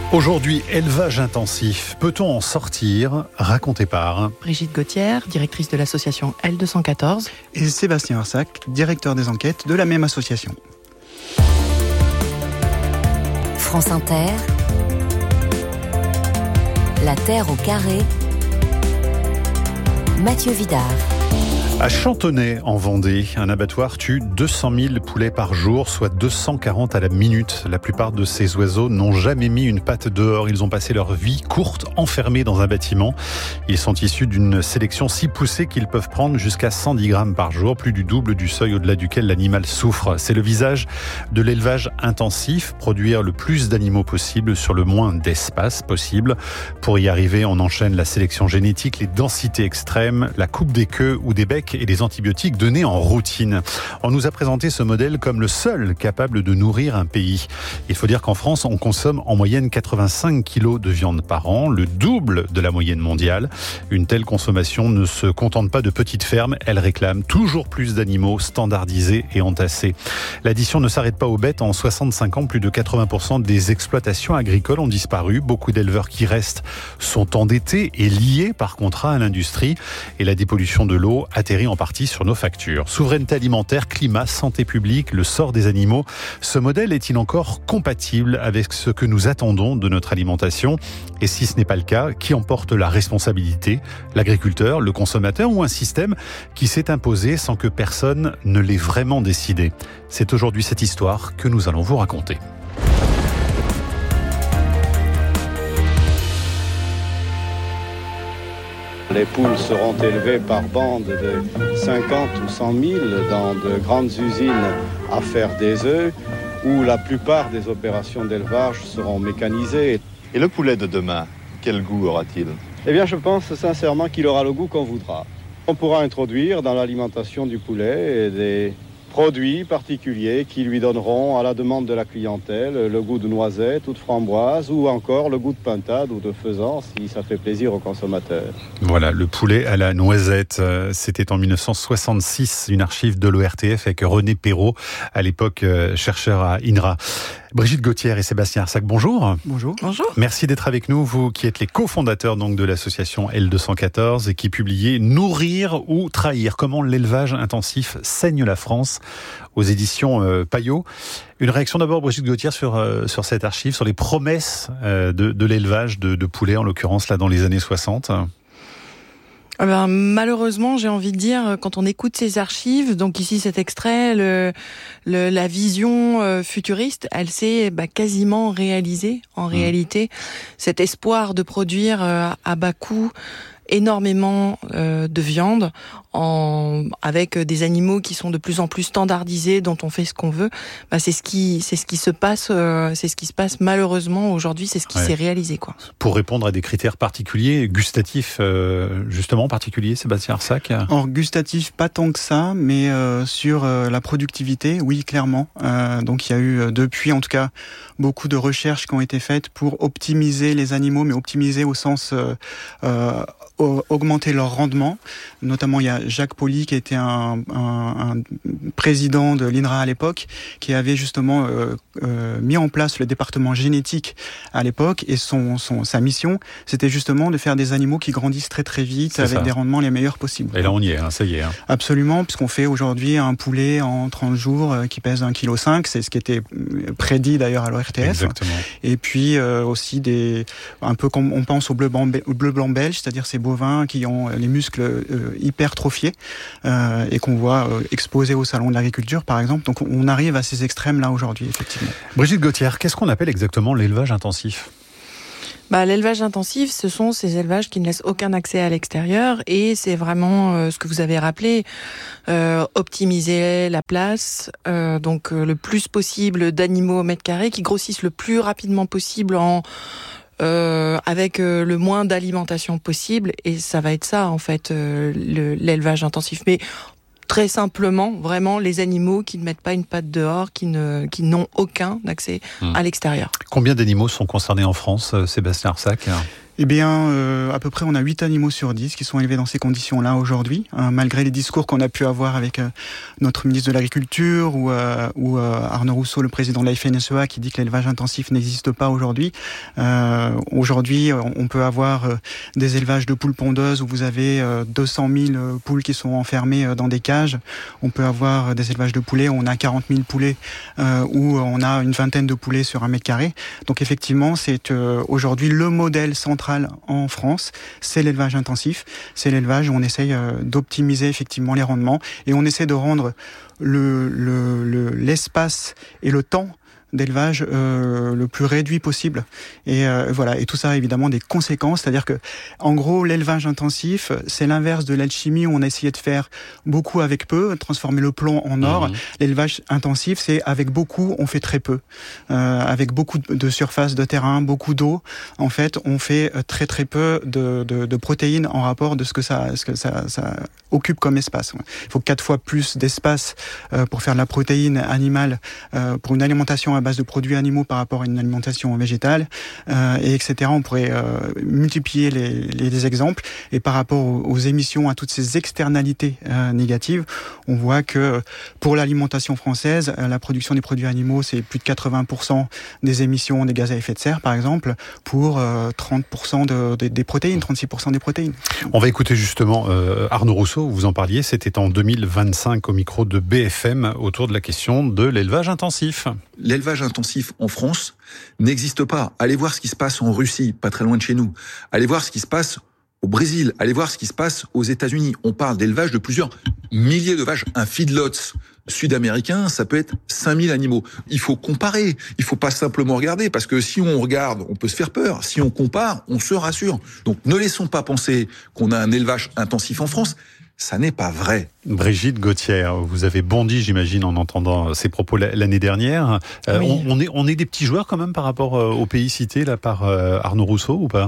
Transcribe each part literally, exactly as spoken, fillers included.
Aujourd'hui, élevage intensif. Peut-on en sortir? Raconté par Brigitte Gauthier, directrice de l'association L deux cent quatorze. Et Sébastien Arsac, directeur des enquêtes de la même association. France Inter, La Terre au carré, Mathieu Vidard. À Chantonnay, en Vendée, un abattoir tue deux cent mille poulets par jour, soit deux cent quarante à la minute. La plupart de ces oiseaux n'ont jamais mis une patte dehors. Ils ont passé leur vie courte, enfermés dans un bâtiment. Ils sont issus d'une sélection si poussée qu'ils peuvent prendre jusqu'à cent dix grammes par jour, plus du double du seuil au-delà duquel l'animal souffre. C'est le visage de l'élevage intensif, produire le plus d'animaux possible sur le moins d'espace possible. Pour y arriver, on enchaîne la sélection génétique, les densités extrêmes, la coupe des queues ou des becs et les antibiotiques donnés en routine. On nous a présenté ce modèle comme le seul capable de nourrir un pays. Il faut dire qu'en France, on consomme en moyenne quatre-vingt-cinq kilos de viande par an, le double de la moyenne mondiale. Une telle consommation ne se contente pas de petites fermes, elle réclame toujours plus d'animaux standardisés et entassés. L'addition ne s'arrête pas aux bêtes. En soixante-cinq ans, plus de quatre-vingts pour cent des exploitations agricoles ont disparu. Beaucoup d'éleveurs qui restent sont endettés et liés par contrat à l'industrie. Et la dépollution de l'eau atterrit en partie sur nos factures. Souveraineté alimentaire, climat, santé publique, le sort des animaux. Ce modèle est-il encore compatible avec ce que nous attendons de notre alimentation? Et si ce n'est pas le cas, qui en porte la responsabilité? L'agriculteur, le consommateur ou un système qui s'est imposé sans que personne ne l'ait vraiment décidé? C'est aujourd'hui cette histoire que nous allons vous raconter. Les poules seront élevées par bandes de cinquante ou cent mille dans de grandes usines à faire des œufs, où la plupart des opérations d'élevage seront mécanisées. Et le poulet de demain, quel goût aura-t-il? Eh bien, je pense sincèrement qu'il aura le goût qu'on voudra. On pourra introduire dans l'alimentation du poulet des produits particuliers qui lui donneront, à la demande de la clientèle, le goût de noisette ou de framboise, ou encore le goût de pintade ou de faisan, si ça fait plaisir aux consommateurs. Voilà, le poulet à la noisette. C'était en dix-neuf cent soixante-six, une archive de l'O R T F avec René Perrault, à l'époque chercheur à I N R A. Brigitte Gauthier et Sébastien Arsac, bonjour. Bonjour. Bonjour. Merci d'être avec nous, vous qui êtes les cofondateurs donc de l'association L deux cent quatorze et qui publiez Nourrir ou trahir, comment l'élevage intensif saigne la France aux éditions euh, Payot. Une réaction d'abord, Brigitte Gauthier, sur, euh, sur cette archive, sur les promesses euh, de, de l'élevage de, de poulets, en l'occurrence là dans les années soixante. Eh ben, malheureusement, j'ai envie de dire, quand on écoute ces archives, donc ici cet extrait, le, le, la vision euh, futuriste, elle s'est bah, quasiment réalisée en mmh. réalité. Cet espoir de produire euh, à bas coût énormément euh, de viande en avec des animaux qui sont de plus en plus standardisés, dont on fait ce qu'on veut. Bah, c'est ce qui c'est ce qui se passe euh, c'est ce qui se passe malheureusement aujourd'hui, c'est ce qui ouais. s'est réalisé quoi. Pour répondre à des critères particuliers, gustatifs euh, justement particuliers, Sébastien Arsac. Or gustatif pas tant que ça, mais euh, sur euh, la productivité, oui clairement. Euh, donc il y a eu depuis en tout cas beaucoup de recherches qui ont été faites pour optimiser les animaux, mais optimiser au sens euh, euh, augmenter leur rendement. Notamment, il y a Jacques Pauly, qui était un, un, un président de l'I N R A à l'époque, qui avait justement euh, euh, mis en place le département génétique à l'époque, et son, son, sa mission, c'était justement de faire des animaux qui grandissent très très vite, c'est avec ça. Des rendements les meilleurs possibles. Et là, on y est, hein, ça y est. Hein. Absolument, puisqu'on fait aujourd'hui un poulet en trente jours euh, qui pèse un virgule cinq kilos, c'est ce qui était prédit d'ailleurs à l'O R T F. Exactement. Et puis euh, aussi des, un peu comme on pense au bleu blanc, au bleu blanc belge, c'est-à-dire ces bovins qui ont les muscles euh, hypertrophiés euh, et qu'on voit euh, exposés au salon de l'agriculture par exemple. Donc on arrive à ces extrêmes là aujourd'hui effectivement. Brigitte Gauthier, qu'est-ce qu'on appelle exactement l'élevage intensif ? Bah, l'élevage intensif, ce sont ces élevages qui ne laissent aucun accès à l'extérieur, et c'est vraiment euh, ce que vous avez rappelé, euh, optimiser la place, euh, donc euh, le plus possible d'animaux au mètre carré qui grossissent le plus rapidement possible en Euh, avec euh, le moins d'alimentation possible, et ça va être ça en fait euh, le, l'élevage intensif. Mais très simplement, vraiment les animaux qui ne mettent pas une patte dehors, qui ne qui n'ont aucun accès mmh. à l'extérieur. Combien d'animaux sont concernés en France, Sébastien Arsac ? Eh bien, euh, à peu près, on a huit animaux sur dix qui sont élevés dans ces conditions-là aujourd'hui, hein, malgré les discours qu'on a pu avoir avec euh, notre ministre de l'Agriculture ou, euh, ou euh, Arnaud Rousseau, le président de la F N S E A, qui dit que l'élevage intensif n'existe pas aujourd'hui. Euh, aujourd'hui, on peut avoir euh, des élevages de poules pondeuses où vous avez euh, deux cent mille poules qui sont enfermées euh, dans des cages. On peut avoir des élevages de poulets où on a quarante mille poulets, euh, où on a une vingtaine de poulets sur un mètre carré. Donc effectivement, c'est euh, aujourd'hui le modèle central en France, c'est l'élevage intensif. C'est l'élevage où on essaye euh, d'optimiser effectivement les rendements et on essaie de rendre le, le, le, l'espace et le temps d'élevage euh, le plus réduit possible. Et euh, voilà. Et tout ça a évidemment des conséquences. C'est-à-dire que, en gros, l'élevage intensif, c'est l'inverse de l'alchimie où on a essayé de faire beaucoup avec peu, transformer le plomb en or. Mmh. L'élevage intensif, c'est avec beaucoup, on fait très peu. Euh, avec beaucoup de surface de terrain, beaucoup d'eau, en fait, on fait très très peu de, de, de protéines en rapport de ce que ça, ce que ça, ça occupe comme espace. Il faut quatre fois plus d'espace euh, pour faire de la protéine animale, euh, pour une alimentation à base de produits animaux par rapport à une alimentation végétale, euh, et etc. On pourrait euh, multiplier les, les, les exemples. Et par rapport aux, aux émissions, à toutes ces externalités euh, négatives, on voit que pour l'alimentation française, euh, la production des produits animaux, c'est plus de quatre-vingts pour cent des émissions des gaz à effet de serre, par exemple, pour euh, trente pour cent de, de, des protéines, trente-six pour cent des protéines. On va écouter justement euh, Arnaud Rousseau, vous en parliez, c'était en deux mille vingt-cinq au micro de B F M autour de la question de l'élevage intensif. L'élevage intensif en France n'existe pas. Allez voir ce qui se passe en Russie, pas très loin de chez nous. Allez voir ce qui se passe au Brésil. Allez voir ce qui se passe aux États-Unis. On parle d'élevage de plusieurs milliers de vaches. Un feedlot sud-américain, ça peut être cinq mille animaux. Il faut comparer. Il faut pas simplement regarder, parce que si on regarde, on peut se faire peur. Si on compare, on se rassure. Donc ne laissons pas penser qu'on a un élevage intensif en France. Ça n'est pas vrai. Brigitte Gauthier, vous avez bondi, j'imagine, en entendant ces propos l'année dernière. Euh, oui. on, on, est, on est des petits joueurs quand même par rapport aux pays cités là, par euh, Arnaud Rousseau ou pas ?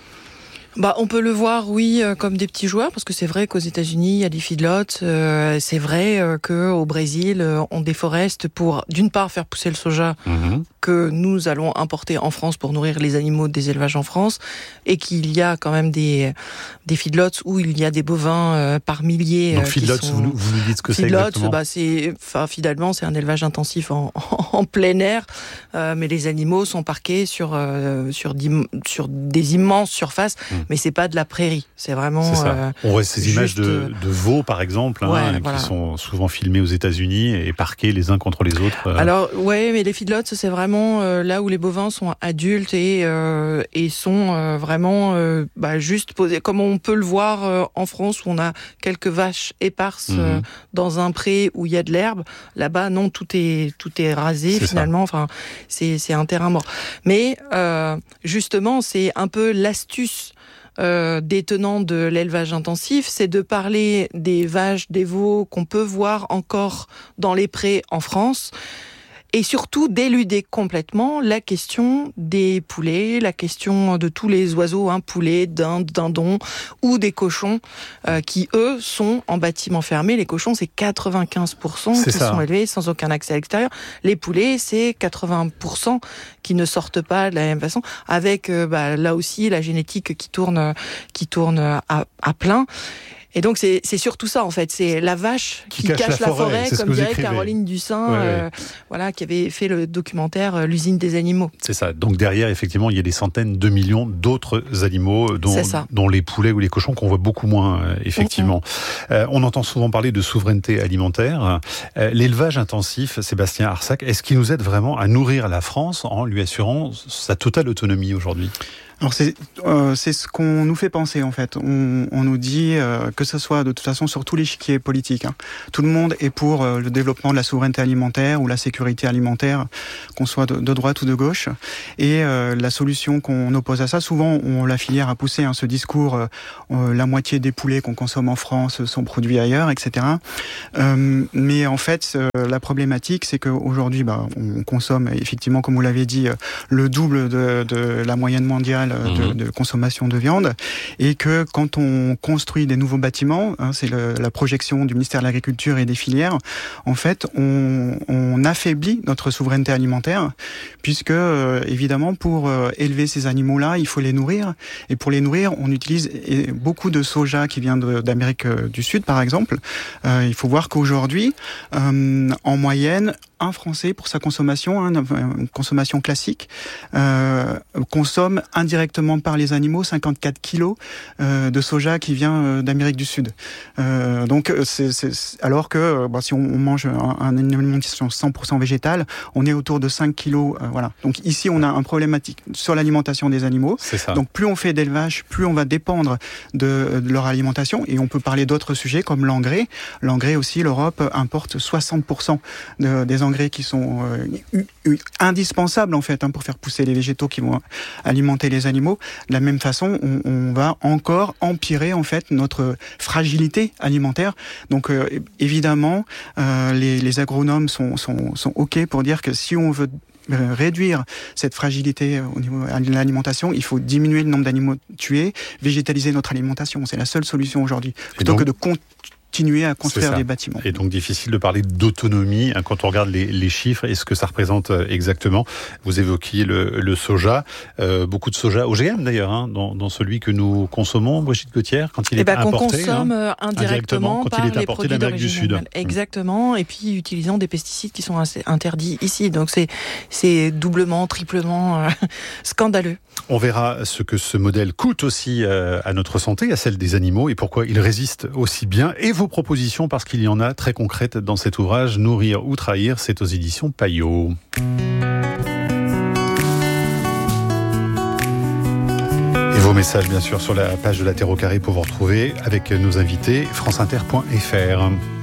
Bah, on peut le voir, oui, comme des petits joueurs, parce que c'est vrai qu'aux États-Unis, il y a des feedlots. Euh, c'est vrai euh, qu'au Brésil, euh, on déforeste pour, d'une part, faire pousser le soja mmh. que nous allons importer en France pour nourrir les animaux des élevages en France, et qu'il y a quand même des des feedlots où il y a des bovins euh, par milliers. Donc feedlots, sont... vous, vous nous dites ce que feedlots, c'est exactement. Bah, c'est, enfin, finalement, c'est un élevage intensif en, en plein air, euh, mais les animaux sont parqués sur euh, sur, sur des immenses surfaces. Mmh. Mais c'est pas de la prairie, c'est vraiment. C'est ça. Euh, On voit ces images de, de veaux, par exemple, hein, ouais, qui voilà. sont souvent filmées aux États-Unis et parqués les uns contre les autres. Euh. Alors, ouais, mais les feedlots, c'est vraiment euh, là où les bovins sont adultes et euh, et sont euh, vraiment euh, bah, juste posés, comme on peut le voir euh, en France, où on a quelques vaches éparses mmh. euh, dans un pré où il y a de l'herbe. Là-bas, non, tout est tout est rasé c'est finalement. Ça. Enfin, c'est c'est un terrain mort. Mais euh, justement, c'est un peu l'astuce. Euh, des tenants de l'élevage intensif, c'est de parler des vaches, des veaux qu'on peut voir encore dans les prés en France, et surtout d'éluder complètement la question des poulets, la question de tous les oiseaux, hein, poulets, dindes, dindons, ou des cochons, euh, qui eux sont en bâtiment fermé. Les cochons, c'est quatre-vingt-quinze pour cent c'est qui ça. sont élevés sans aucun accès à l'extérieur. Les poulets, c'est quatre-vingts pour cent qui ne sortent pas de la même façon, avec euh, bah, là aussi la génétique qui tourne, qui tourne à, à plein. Et donc c'est, c'est surtout ça en fait, c'est la vache qui, qui cache, cache la, la forêt, forêt comme dirait Caroline Dussin, ouais, euh, ouais. voilà, qui avait fait le documentaire euh, L'usine des animaux. C'est ça. Donc derrière, effectivement, il y a des centaines de millions d'autres animaux, dont, dont les poulets ou les cochons qu'on voit beaucoup moins, euh, effectivement. Mm-hmm. Euh, on entend souvent parler de souveraineté alimentaire. Euh, l'élevage intensif, Sébastien Arsac, est-ce qu'il nous aide vraiment à nourrir la France en lui assurant sa totale autonomie aujourd'hui ? Alors c'est euh, c'est ce qu'on nous fait penser en fait. On, on nous dit euh, que ce soit de toute façon sur tous les échiquiers politiques. Hein. Tout le monde est pour euh, le développement de la souveraineté alimentaire ou la sécurité alimentaire, qu'on soit de, de droite ou de gauche. Et euh, la solution qu'on oppose à ça, souvent on, la filière a poussé hein, ce discours euh, euh, la moitié des poulets qu'on consomme en France sont produits ailleurs, et cetera. Euh, mais en fait, euh, la problématique, c'est qu'aujourd'hui, bah, on consomme effectivement, comme vous l'avez dit, le double de, de la moyenne mondiale mondiale de, de consommation de viande, et que quand on construit des nouveaux bâtiments, hein, c'est le, la projection du ministère de l'Agriculture et des filières, en fait, on, on affaiblit notre souveraineté alimentaire, puisque euh, évidemment, pour euh, élever ces animaux-là, il faut les nourrir, et pour les nourrir, on utilise beaucoup de soja qui vient de, d'Amérique du Sud, par exemple. Euh, il faut voir qu'aujourd'hui, euh, en moyenne, un Français, pour sa consommation, hein, une consommation classique, euh, consomme indirectement par les animaux cinquante-quatre kilos euh, de soja qui vient euh, d'Amérique du Sud. Euh, donc, c'est, c'est, alors que bon, si on mange un, un alimentation cent pour cent végétale, on est autour de cinq kilos. Euh, voilà. Donc ici, on a un problématique sur l'alimentation des animaux. C'est ça. Donc plus on fait d'élevage, plus on va dépendre de, de leur alimentation. Et on peut parler d'autres sujets comme l'engrais. L'engrais aussi, l'Europe importe soixante pour cent de, des engrais qui sont euh, indispensables en fait hein, pour faire pousser les végétaux qui vont alimenter les animaux. De la même façon, on, on va encore empirer en fait notre fragilité alimentaire. Donc euh, évidemment, euh, les, les agronomes sont, sont, sont ok pour dire que si on veut réduire cette fragilité au niveau de l'alimentation, il faut diminuer le nombre d'animaux tués, végétaliser notre alimentation. C'est la seule solution aujourd'hui, plutôt donc, que de continuer à construire des bâtiments. Et donc difficile de parler d'autonomie hein, quand on regarde les, les chiffres et ce que ça représente exactement. Vous évoquiez le, le soja, euh, beaucoup de soja O G M d'ailleurs, hein, dans, dans celui que nous consommons, Brigitte Gauthier, quand il et est bah, importé. Qu'on consomme hein, indirectement quand par il est les importé produits d'Amérique du Sud. Exactement, et puis utilisant des pesticides qui sont interdits ici. Donc c'est, c'est doublement, triplement euh, scandaleux. On verra ce que ce modèle coûte aussi euh, à notre santé, à celle des animaux, et pourquoi il résiste aussi bien. Et vos propositions, parce qu'il y en a très concrètes dans cet ouvrage, Nourrir ou trahir, c'est aux éditions Payot. Et vos messages, bien sûr, sur la page de La Terre au Carré pour vous retrouver avec nos invités, franceinter point f r.